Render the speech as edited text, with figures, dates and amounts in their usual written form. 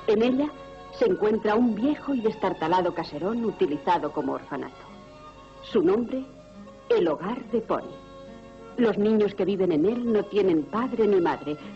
En ella se encuentra un viejo y destartalado caserón utilizado como orfanato. Su nombre, el Hogar de Pony. Los niños que viven en él no tienen padre ni madre,